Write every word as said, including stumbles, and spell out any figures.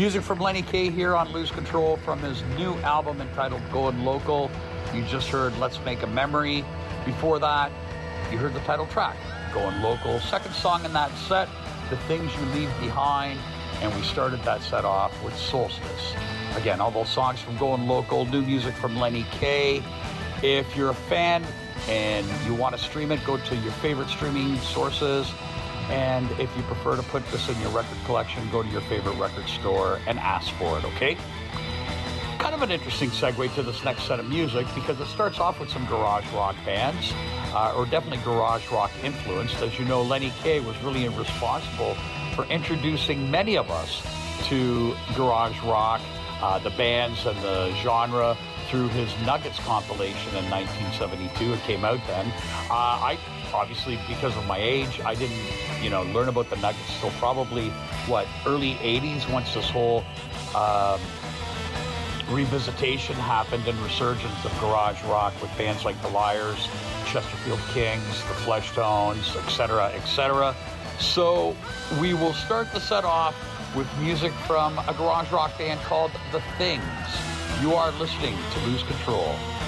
Music from Lenny Kaye here on Lose Control from his new album entitled Going Local. You just heard Let's Make a Memory. Before that, you heard the title track, Going Local. Second song in that set, The Things You Leave Behind. And we started that set off with Solstice. Again, all those songs from Going Local, new music from Lenny Kaye. If you're a fan and you want to stream it, go to your favorite streaming sources. And if you prefer to put this in your record collection, go to your favorite record store and ask for it, okay? Kind of an interesting segue to this next set of music because it starts off with some garage rock bands, uh, or definitely garage rock influenced. As you know, Lenny Kaye was really responsible for introducing many of us to garage rock, uh, the bands and the genre, through his Nuggets compilation in nineteen seventy-two. It came out then. Uh, I obviously, because of my age, I didn't, you know, learn about the Nuggets till probably what early eighties, once this whole um, revisitation happened and resurgence of garage rock with bands like the Liars, Chesterfield Kings, the Fleshtones, et cetera, et cetera. So we will start the set off with music from a garage rock band called The Things. You are listening to Lose Control.